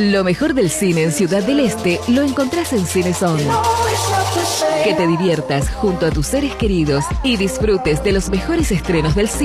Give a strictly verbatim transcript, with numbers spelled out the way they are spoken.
Lo mejor del cine en Ciudad del Este lo encontrás en CineZone. Que te diviertas junto a tus seres queridos y disfrutes de los mejores estrenos del cine.